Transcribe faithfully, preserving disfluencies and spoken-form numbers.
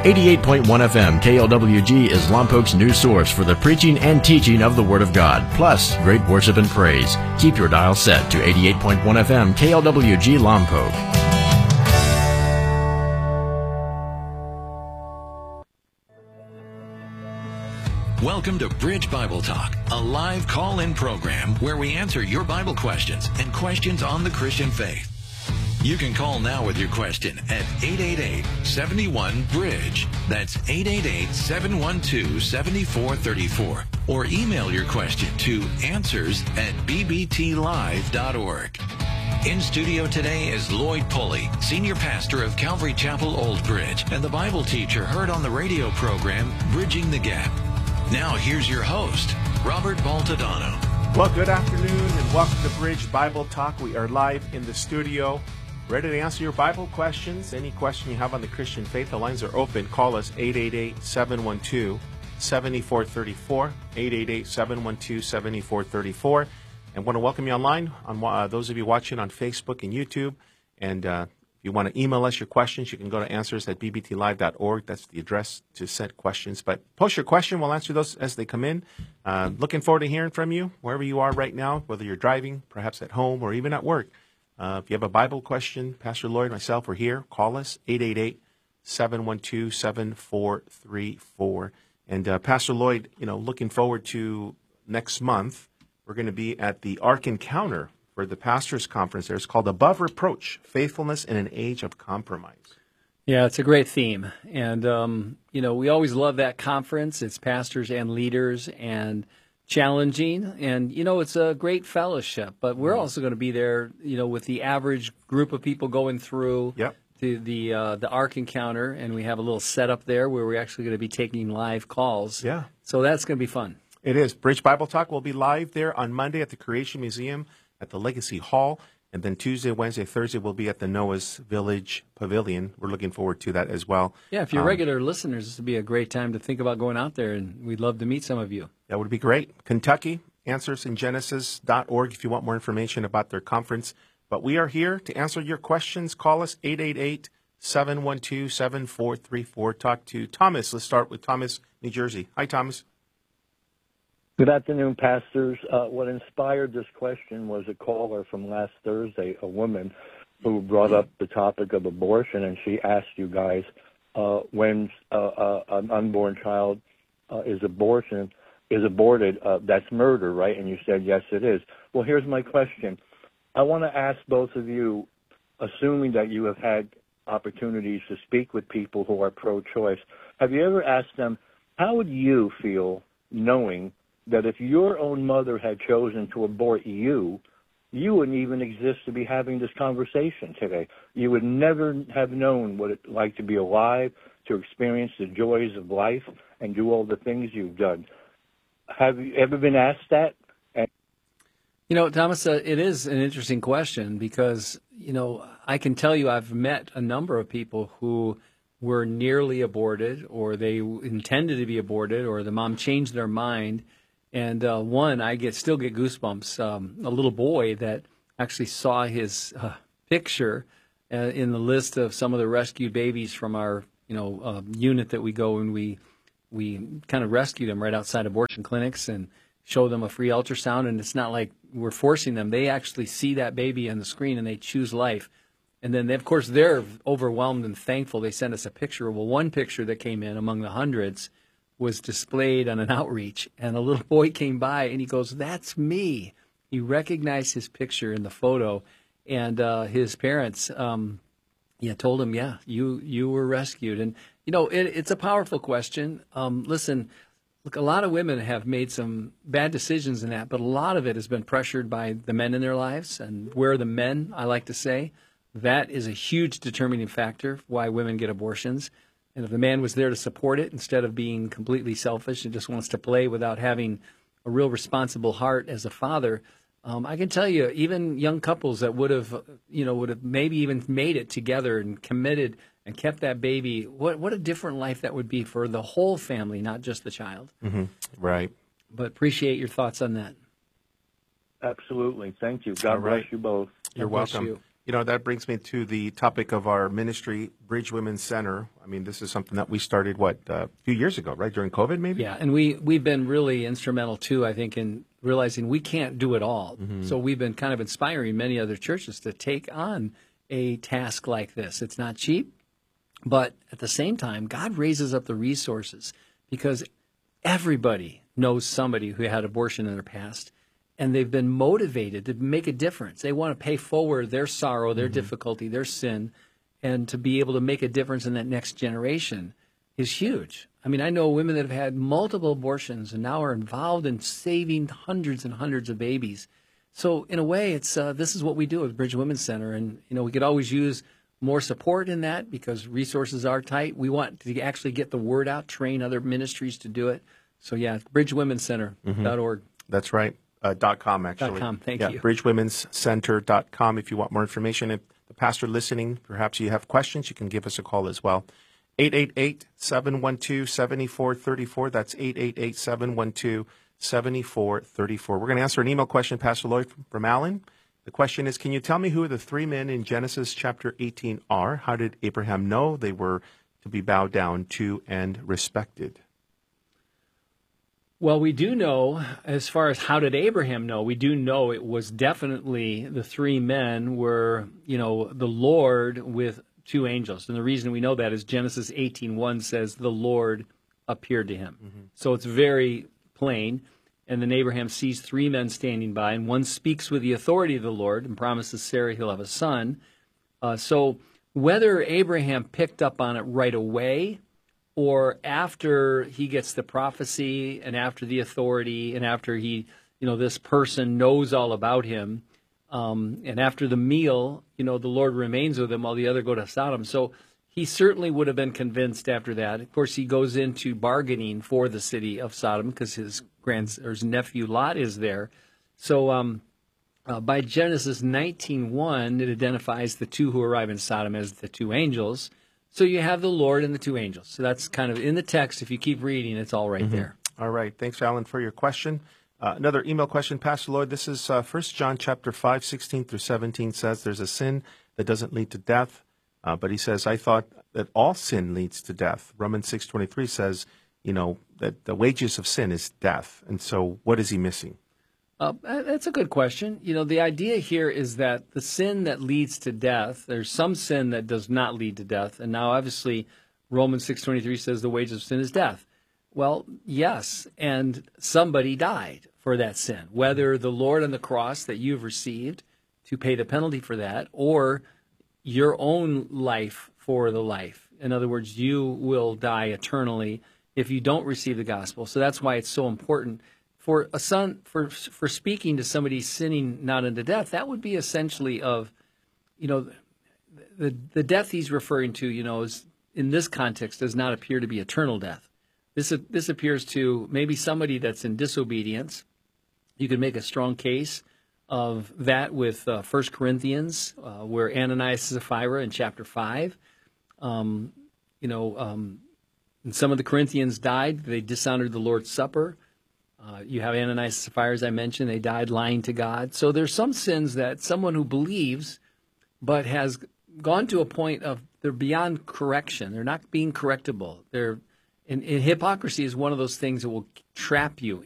eighty-eight point one F M K L W G is Lompoc's news source for the preaching and teaching of the Word of God, plus great worship and praise. Keep your dial set to eighty-eight point one F M K L W G Lompoc. Welcome to Bridge Bible Talk, a live call-in program where we answer your Bible questions and questions on the Christian faith. You can call now with your question at eight eight eight, seven one, BRIDGE. That's eight eight eight, seven one two, seven four three four. Or email your question to answers at b b t live dot org. In studio today is Lloyd Pulley, Senior Pastor of Calvary Chapel, Old Bridge, and the Bible teacher heard on the radio program, Bridging the Gap. Now here's your host, Robert Baltadano. Well, good afternoon and welcome to Bridge Bible Talk. We are live in the studio, ready to answer your Bible questions. Any question you have on the Christian faith, the lines are open. Call us eight eight eight, seven one two, seven four three four, eight eight eight, seven one two, seven four three four. And want to welcome you online, on uh, those of you watching on Facebook and YouTube. And uh, if you want to email us your questions, you can go to answers at b b t live dot org. That's the address to send questions. But post your question. We'll answer those as they come in. Uh, looking forward to hearing from you, wherever you are right now, whether you're driving, perhaps at home, or even at work. Uh, if you have a Bible question, Pastor Lloyd and myself are here. Call us, eight eight eight, seven one two, seven four three four. And uh, Pastor Lloyd, you know, looking forward to next month. We're going to be at the Ark Encounter for the Pastors Conference there. It's called Above Reproach, Faithfulness in an Age of Compromise. Yeah, it's a great theme. And, um, you know, we always love that conference. It's pastors and leaders and challenging. And, you know, it's a great fellowship. But we're also going to be there, you know, with the average group of people going through Yep. the the, uh, the Ark Encounter. And we have a little setup there where we're actually going to be taking live calls. Yeah. So that's going to be fun. It is. Bridge Bible Talk will be live there on Monday at the Creation Museum at the Legacy Hall. And then Tuesday, Wednesday, Thursday will be at the Noah's Village Pavilion. We're looking forward to that as well. Yeah, if you're Um, regular listeners, this would be a great time to think about going out there. And we'd love to meet some of you. That would be great. Kentucky, answers in genesis dot org if you want more information about their conference. But we are here to answer your questions. Call us, eight eight eight, seven one two, seven four three four. Talk to Thomas. Let's start with Thomas, New Jersey. Hi, Thomas. Good afternoon, pastors. Uh, what inspired this question was a caller from last Thursday, a woman who brought up the topic of abortion, and she asked you guys uh, when uh, uh, an unborn child uh, is abortion is aborted, uh, that's murder, right? And you said yes, it is. Well, here's my question. I want to ask both of you, assuming that you have had opportunities to speak with people who are pro-choice, have you ever asked them, how would you feel knowing that if your own mother had chosen to abort you, you wouldn't even exist to be having this conversation today? You would never have known what it's like to be alive, to experience the joys of life, and do all the things you've done. Have you ever been asked that? And You know, Thomas, uh, it is an interesting question because, you know, I can tell you I've met a number of people who were nearly aborted, or they intended to be aborted, or the mom changed their mind. And uh, one, I get still get goosebumps. Um, a little boy that actually saw his uh, picture uh, in the list of some of the rescued babies from our, you know, uh, unit that we go and we we kind of rescue them right outside abortion clinics and show them a free ultrasound. And it's not like we're forcing them; they actually see that baby on the screen and they choose life. And then, they, of course, they're overwhelmed and thankful. They send us a picture. Well, one picture that came in among the hundreds was displayed on an outreach, and a little boy came by, and he goes, that's me. He recognized his picture in the photo, and uh, his parents um, yeah, told him, yeah, you you were rescued. And, you know, it, it's a powerful question. Um, listen, look, a lot of women have made some bad decisions in that, but a lot of it has been pressured by the men in their lives, and where the men, I like to say, that is a huge determining factor why women get abortions. And if the man was there to support it instead of being completely selfish and just wants to play without having a real responsible heart as a father, um, I can tell you, even young couples that would have, you know, would have maybe even made it together and committed and kept that baby, what what a different life that would be for the whole family, not just the child. Mm-hmm. Right. But appreciate your thoughts on that. absolutely. Thank you. God All right. bless you both. You're God bless welcome. you. You know, that brings me to the topic of our ministry, Bridge Women's Center. I mean, this is something that we started, what, uh, a few years ago, right? During COVID, maybe? Yeah, and we, we've been really instrumental, too, I think, in realizing we can't do it all. Mm-hmm. So we've been kind of inspiring many other churches to take on a task like this. It's not cheap, but at the same time, God raises up the resources because everybody knows somebody who had abortion in their past. And they've been motivated to make a difference. They want to pay forward their sorrow, their mm-hmm. difficulty, their sin, and to be able to make a difference in that next generation is huge. I mean, I know women that have had multiple abortions and now are involved in saving hundreds and hundreds of babies. So in a way, it's uh, this is what we do at Bridge Women's Center. And, you know, we could always use more support in that because resources are tight. We want to actually get the word out, train other ministries to do it. So, yeah, bridge women's center dot org. Mm-hmm. That's right. Uh, dot com, actually. Dot com, thank yeah, you. bridge women's center dot com if you want more information. If the pastor listening, perhaps you have questions, you can give us a call as well. eight eight eight, seven one two, seven four three four. That's eight eight eight, seven one two, seven four three four. We're going to answer an email question, Pastor Lloyd, from, from Alan. The question is, can you tell me who the three men in Genesis chapter eighteen are? How did Abraham know they were to be bowed down to and respected? Well, we do know, as far as how did Abraham know, we do know it was definitely the three men were, you know, the Lord with two angels. And the reason we know that is Genesis eighteen one says the Lord appeared to him. Mm-hmm. So it's very plain. And then Abraham sees three men standing by, and one speaks with the authority of the Lord and promises Sarah he'll have a son. Uh, so whether Abraham picked up on it right away or after he gets the prophecy and after the authority and after he, you know, this person knows all about him, um, and after the meal, you know, the Lord remains with him while the other go to Sodom. So he certainly would have been convinced after that. Of course, he goes into bargaining for the city of Sodom because his grand or his nephew Lot is there. So um, uh, by Genesis nineteen one, it identifies the two who arrive in Sodom as the two angels. So you have the Lord and the two angels. So that's kind of in the text. If you keep reading, it's all right mm-hmm. there. All right. Thanks, Alan, for your question. Uh, another email question, Pastor Lloyd. This is uh, First John chapter five, sixteen through seventeen says there's a sin that doesn't lead to death. Uh, but he says, I thought that all sin leads to death. Romans six twenty-three says, you know, that the wages of sin is death. And so what is he missing? Uh, that's a good question. You know, the idea here is that the sin that leads to death, there's some sin that does not lead to death. And now, obviously, Romans six twenty-three says the wages of sin is death. Well, yes, and somebody died for that sin, whether the Lord on the cross that you've received to pay the penalty for that or your own life for the life. In other words, you will die eternally if you don't receive the gospel. So that's why it's so important. For a son, for for speaking to somebody sinning not unto death, that would be essentially of, you know, the the death he's referring to, you know, is in this context does not appear to be eternal death. This this appears to maybe somebody that's in disobedience. You could make a strong case of that with uh, First Corinthians, uh, where Ananias and Sapphira in chapter five, um, you know, um, and some of the Corinthians died. They dishonored the Lord's Supper. Uh, you have Ananias and Sapphira, as I mentioned. They died lying to God. So there's some sins that someone who believes but has gone to a point of they're beyond correction. They're not being correctable. They're and, and hypocrisy is one of those things that will trap you